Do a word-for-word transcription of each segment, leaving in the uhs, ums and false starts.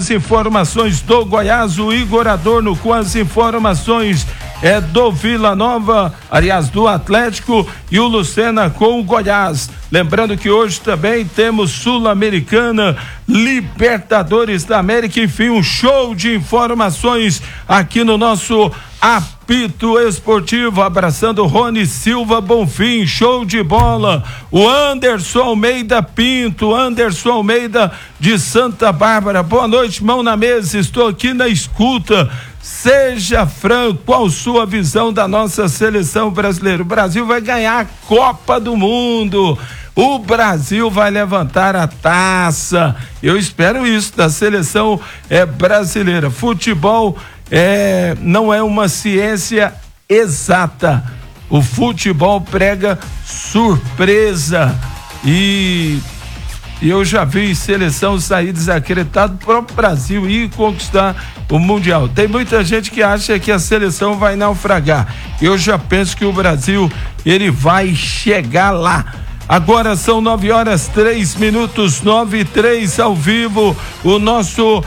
as informações do Goiás, o Igor Adorno com as informações é do Vila Nova, aliás, do Atlético, e o Lucena com o Goiás. Lembrando que hoje também temos Sul-Americana, Libertadores da América, enfim, um show de informações aqui no nosso Apito Esportivo, abraçando Rony Silva Bonfim, show de bola, o Anderson Almeida Pinto, Anderson Almeida de Santa Bárbara, boa noite, mão na mesa, estou aqui na escuta. Seja franco, qual sua visão da nossa seleção brasileira? O Brasil vai ganhar a Copa do Mundo, o Brasil vai levantar a taça, eu espero isso da seleção é, brasileira. Futebol é, não é uma ciência exata, o futebol prega surpresa e eu já vi seleção sair desacreditada para o Brasil e conquistar o Mundial. Tem muita gente que acha que a seleção vai naufragar. Eu já penso que o Brasil, ele vai chegar lá. Agora são nove horas, três minutos, nove e três ao vivo, o nosso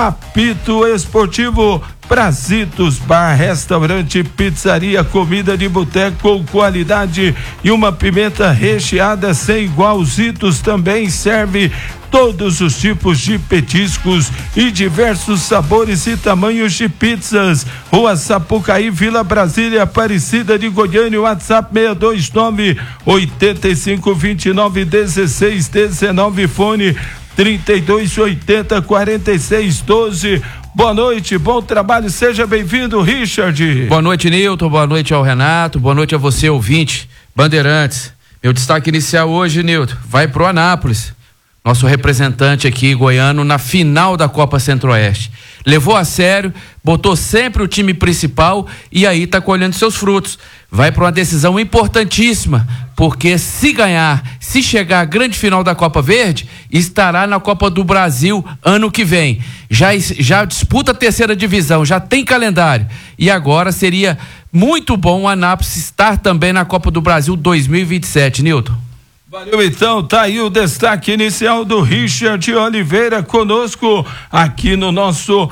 Apito Esportivo. Brasitos, bar, restaurante, pizzaria, comida de boteco com qualidade e uma pimenta recheada sem igual. Zitos também serve todos os tipos de petiscos e diversos sabores e tamanhos de pizzas. Rua Sapucaí, Vila Brasília, Aparecida de Goiânia, WhatsApp seis dois nove, oito cinco, dois nove, um seis um nove, fone trinta e dois, oitenta, quarenta e seis, doze. Boa noite, bom trabalho, seja bem-vindo, Richard. Boa noite, Nilton, boa noite ao Renato, boa noite a você, ouvinte, Bandeirantes. Meu destaque inicial hoje, Nilton, vai pro Anápolis, nosso representante aqui goiano na final da Copa Centro-Oeste. Levou a sério, botou sempre o time principal e aí tá colhendo seus frutos. Vai para uma decisão importantíssima, porque se ganhar, se chegar à grande final da Copa Verde, estará na Copa do Brasil ano que vem. Já, já disputa a terceira divisão, já tem calendário. E agora seria muito bom o Anápolis estar também na Copa do Brasil dois mil e vinte e sete, Nilton. Valeu, então, tá aí o destaque inicial do Richard Oliveira conosco aqui no nosso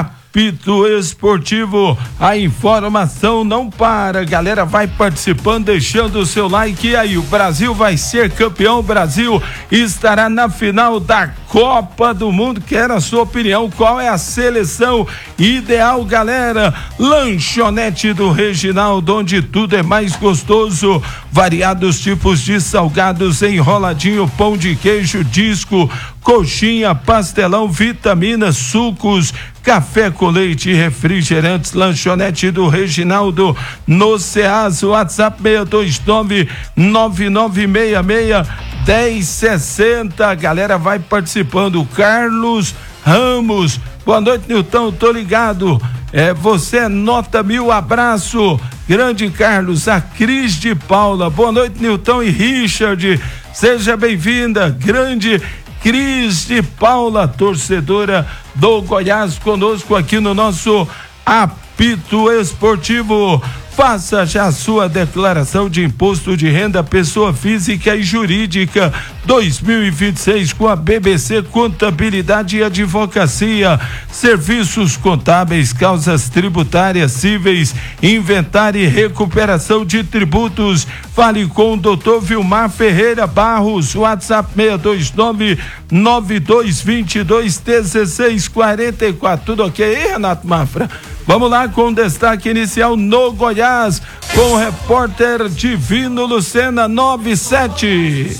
Apito Esportivo. A informação não para, galera, vai participando, deixando o seu like. E aí, o Brasil vai ser campeão, o Brasil estará na final da Copa do Mundo. Quero a sua opinião, qual é a seleção ideal, galera? Lanchonete do Reginaldo, onde tudo é mais gostoso, variados tipos de salgados, enroladinho, pão de queijo, disco, coxinha, pastelão, vitaminas, sucos, café com leite e refrigerantes. Lanchonete do Reginaldo no Ceasa, WhatsApp seis dois nove, nove nove seis seis, dez sessenta. Galera, vai participando. Carlos Ramos, boa noite, Nilton, tô ligado. É, você é nota mil, abraço. Grande Carlos, a Cris de Paula, boa noite, Nilton e Richard, seja bem-vinda. Grande Cris de Paula, torcedora do Goiás, conosco aqui no nosso Apito Esportivo. Faça já a sua declaração de imposto de renda pessoa física e jurídica dois mil e vinte e seis com a B B C Contabilidade e Advocacia. Serviços contábeis, causas tributárias, cíveis, inventário e recuperação de tributos. Fale com o doutor Vilmar Ferreira Barros, WhatsApp seis dois nove, nove dois dois dois, um seis quatro quatro. Tudo ok, Renato Mafra? Vamos lá com o destaque inicial no Goiás, com o repórter Divino Lucena nove sete.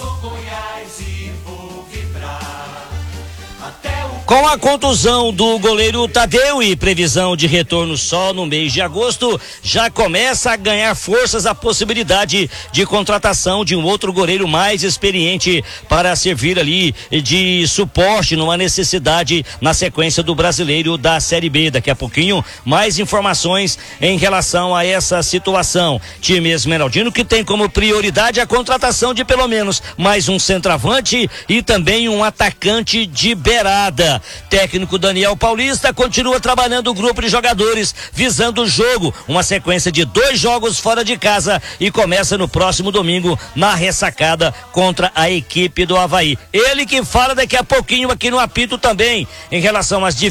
Com a contusão do goleiro Tadeu e previsão de retorno só no mês de agosto, já começa a ganhar forças a possibilidade de contratação de um outro goleiro mais experiente para servir ali de suporte numa necessidade na sequência do Brasileiro da Série B. Daqui a pouquinho, mais informações em relação a essa situação. Time esmeraldino que tem como prioridade a contratação de pelo menos mais um centroavante e também um atacante de beirada. Técnico Daniel Paulista continua trabalhando o grupo de jogadores visando o jogo, uma sequência de dois jogos fora de casa e começa no próximo domingo na ressacada contra a equipe do Avaí. Ele que fala daqui a pouquinho aqui no Apito também em relação às